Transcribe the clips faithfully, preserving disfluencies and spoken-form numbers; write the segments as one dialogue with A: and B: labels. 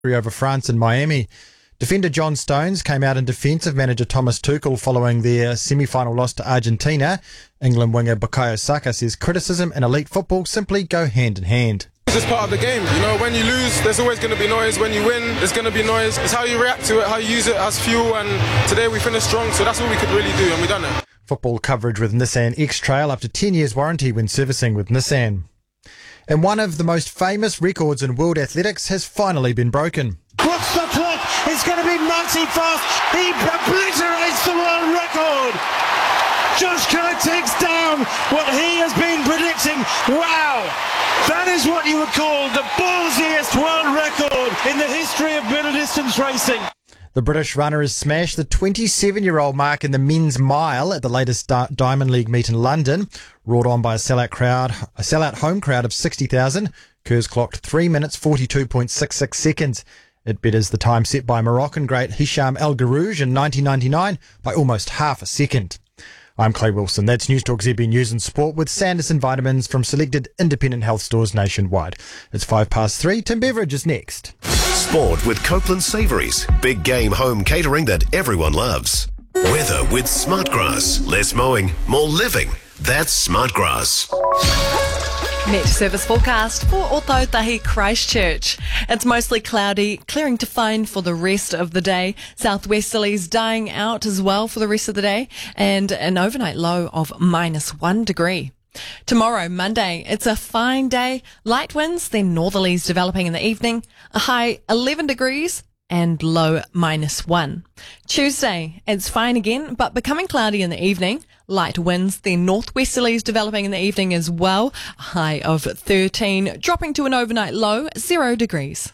A: over France in Miami. Defender John Stones came out in defence of manager Thomas Tuchel following their semi-final loss to Argentina. England winger Bukayo Saka says criticism and elite football simply go hand in hand.
B: It's just part of the game. You know, when you lose, there's always going to be noise. When you win, there's going to be noise. It's how you react to it, how you use it as fuel. And today we finished strong, so that's what we could really do, and we done it.
A: Football coverage with Nissan X-Trail up to ten years warranty when servicing with Nissan. And one of the most famous records in world athletics has finally been broken.
C: What's the clock? It's going to be Marty Fast. He obliterates the world record. Josh Kerr takes down what he has been predicting. Wow! That is what you would call the ballsiest world record in the history of middle distance racing.
A: The British runner has smashed the twenty-seven-year-old mark in the men's mile at the latest Di- Diamond League meet in London. Wrought on by a sellout crowd, a sellout home crowd of sixty thousand, Kerr's clocked three minutes forty-two point six six seconds. It betters the time set by Moroccan great Hisham El Garouj in nineteen ninety-nine by almost half a second. I'm Clay Wilson. That's News Talk Z B News and Sport with Sanderson Vitamins from selected independent health stores nationwide. It's five past three. Tim Beveridge is next.
D: Sport with Copeland Savouries. Big game home catering that everyone loves. Weather with Smartgrass. Less mowing, more living. That's Smartgrass.
E: Met service forecast for Ōtautahi Christchurch. It's mostly cloudy, clearing to fine for the rest of the day. Southwesterlies dying out as well for the rest of the day, and an overnight low of minus one degree. Tomorrow, Monday, it's a fine day. Light winds, then northerlies developing in the evening. A high eleven degrees and low minus one. Tuesday, it's fine again, but becoming cloudy in the evening. Light winds, then northwesterlies developing in the evening as well. A high of thirteen, dropping to an overnight low, zero degrees.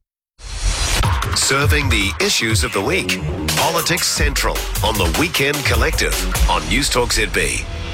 D: Serving the issues of the week. Politics Central on the Weekend Collective on News Talk Z B.